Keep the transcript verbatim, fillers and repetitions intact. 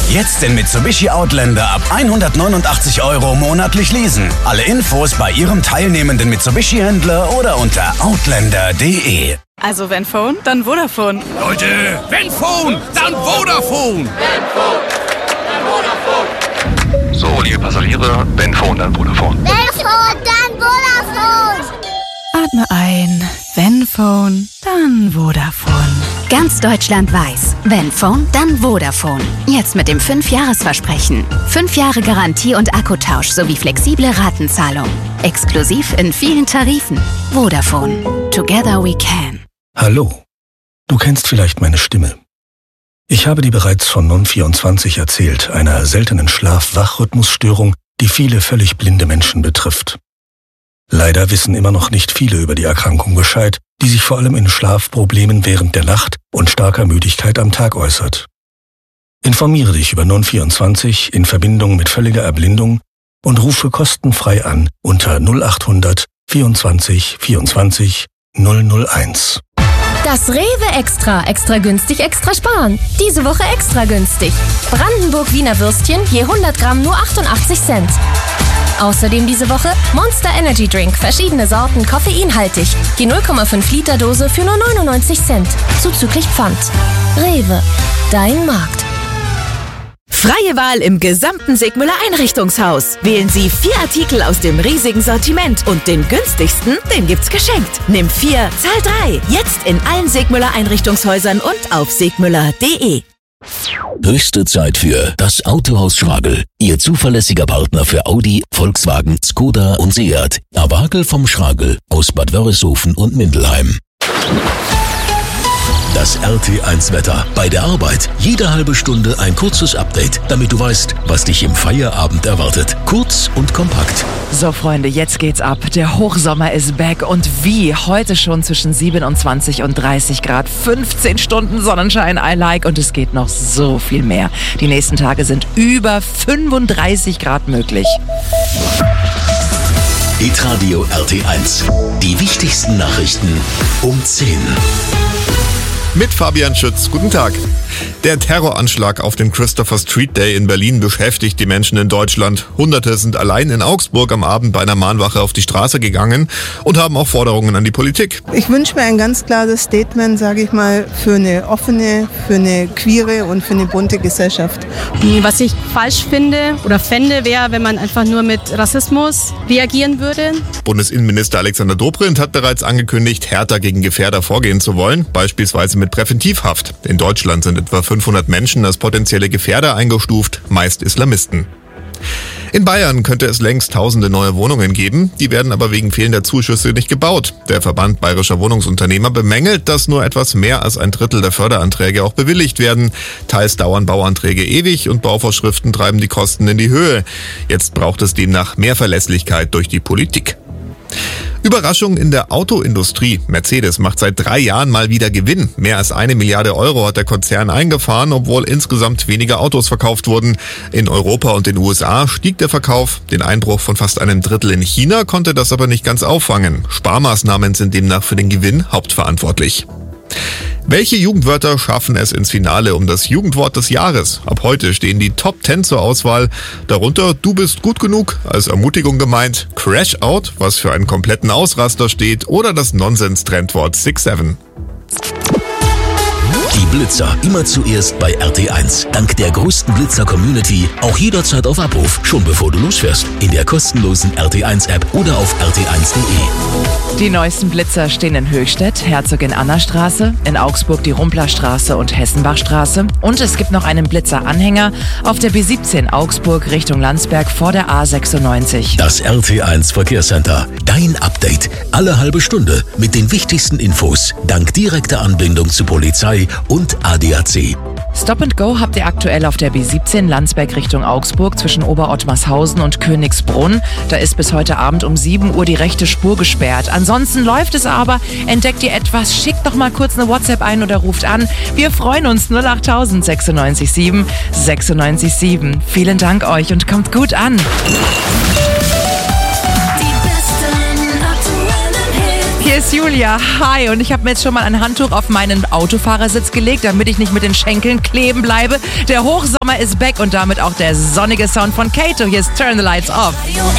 Jetzt den Mitsubishi Outlander ab hundertneunundachtzig Euro monatlich leasen. Alle Infos bei Ihrem teilnehmenden Mitsubishi-Händler oder unter outlander punkt de. Also wenn Phone, dann Vodafone. Leute, wenn Phone, dann Vodafone. Wenn Phone, dann Vodafone. So, liebe Passagiere, wenn Phone, dann Vodafone. Wenn Phone, dann Vodafone. Atme ein. Wenn Phone, dann Vodafone. Ganz Deutschland weiß, wenn Phone, dann Vodafone. Jetzt mit dem fünf Jahres Versprechen. fünf Jahre Garantie und Akkutausch sowie flexible Ratenzahlung. Exklusiv in vielen Tarifen. Vodafone. Together we can. Hallo. Du kennst vielleicht meine Stimme. Ich habe dir bereits von Non vierundzwanzig erzählt, einer seltenen Schlaf-Wach-Rhythmusstörung, die viele völlig blinde Menschen betrifft. Leider wissen immer noch nicht viele über die Erkrankung Bescheid, die sich vor allem in Schlafproblemen während der Nacht und starker Müdigkeit am Tag äußert. Informiere dich über Non vierundzwanzig in Verbindung mit völliger Erblindung und rufe kostenfrei an unter null achthundert vierundzwanzig vierundzwanzig null null eins. Das Rewe Extra. Extra günstig, extra sparen. Diese Woche extra günstig. Brandenburg Wiener Würstchen je hundert Gramm nur achtundachtzig Cent. Außerdem diese Woche Monster Energy Drink, verschiedene Sorten, koffeinhaltig. Die null Komma fünf Liter Dose für nur neunundneunzig Cent. Zuzüglich Pfand. Rewe. Dein Markt. Freie Wahl im gesamten Segmüller Einrichtungshaus. Wählen Sie vier Artikel aus dem riesigen Sortiment und den günstigsten, den gibt's geschenkt. Nimm vier, zahl drei. Jetzt in allen Segmüller Einrichtungshäusern und auf segmüller punkt de. Höchste Zeit für das Autohaus Schragel. Ihr zuverlässiger Partner für Audi, Volkswagen, Skoda und Seat. Awagel vom Schragel aus Bad Wörishofen und Mindelheim. Das R T eins Wetter. Bei der Arbeit jede halbe Stunde ein kurzes Update, damit du weißt, was dich im Feierabend erwartet. Kurz und kompakt. So Freunde, jetzt geht's ab. Der Hochsommer ist back und wie? Heute schon zwischen siebenundzwanzig und dreißig Grad. fünfzehn Stunden Sonnenschein, I like. Und es geht noch so viel mehr. Die nächsten Tage sind über fünfunddreißig Grad möglich. Hitradio R T eins. Die wichtigsten Nachrichten um zehn. Mit Fabian Schütz. Guten Tag. Der Terroranschlag auf dem Christopher Street Day in Berlin beschäftigt die Menschen in Deutschland. Hunderte sind allein in Augsburg am Abend bei einer Mahnwache auf die Straße gegangen und haben auch Forderungen an die Politik. Ich wünsche mir ein ganz klares Statement, sage ich mal, für eine offene, für eine queere und für eine bunte Gesellschaft. Was ich falsch finde oder fände, wäre, wenn man einfach nur mit Rassismus reagieren würde. Bundesinnenminister Alexander Dobrindt hat bereits angekündigt, härter gegen Gefährder vorgehen zu wollen, beispielsweise mit Präventivhaft. In Deutschland sind etwa fünfhundert Menschen als potenzielle Gefährder eingestuft, meist Islamisten. In Bayern könnte es längst tausende neue Wohnungen geben, die werden aber wegen fehlender Zuschüsse nicht gebaut. Der Verband Bayerischer Wohnungsunternehmer bemängelt, dass nur etwas mehr als ein Drittel der Förderanträge auch bewilligt werden. Teils dauern Bauanträge ewig und Bauvorschriften treiben die Kosten in die Höhe. Jetzt braucht es demnach mehr Verlässlichkeit durch die Politik. Überraschung in der Autoindustrie. Mercedes macht seit drei Jahren mal wieder Gewinn. Mehr als eine Milliarde Euro hat der Konzern eingefahren, obwohl insgesamt weniger Autos verkauft wurden. In Europa und den U S A stieg der Verkauf. Den Einbruch von fast einem Drittel in China konnte das aber nicht ganz auffangen. Sparmaßnahmen sind demnach für den Gewinn hauptverantwortlich. Welche Jugendwörter schaffen es ins Finale um das Jugendwort des Jahres? Ab heute stehen die Top zehn zur Auswahl. Darunter Du bist gut genug, als Ermutigung gemeint, Crash Out, was für einen kompletten Ausraster steht, oder das Nonsens-Trendwort six seven. Die Blitzer immer zuerst bei R T eins. Dank der größten Blitzer-Community auch jederzeit auf Abruf, schon bevor du losfährst. In der kostenlosen R T eins App oder auf r t eins punkt de. Die neuesten Blitzer stehen in Höchstädt, Herzogin-Anna-Straße, in Augsburg die Rumplerstraße und Hessenbachstraße. Und es gibt noch einen Blitzer-Anhänger auf der B siebzehn Augsburg Richtung Landsberg vor der A sechsundneunzig. Das R T eins Verkehrscenter. Dein Update. Alle halbe Stunde mit den wichtigsten Infos. Dank direkter Anbindung zu Polizei und A D A C. Stop and Go habt ihr aktuell auf der B siebzehn Landsberg Richtung Augsburg zwischen Oberottmarshausen und Königsbrunn. Da ist bis heute Abend um sieben Uhr die rechte Spur gesperrt. Ansonsten läuft es aber. Entdeckt ihr etwas, schickt doch mal kurz eine WhatsApp ein oder ruft an. Wir freuen uns. null acht null sechsundneunzig sieben sechsundneunzig sieben. Vielen Dank euch und kommt gut an. Hier ist Julia. Hi, und ich habe mir jetzt schon mal ein Handtuch auf meinen Autofahrersitz gelegt, damit ich nicht mit den Schenkeln kleben bleibe. Der Hochsommer ist back und damit auch der sonnige Sound von Kato. Hier ist Turn the Lights Off.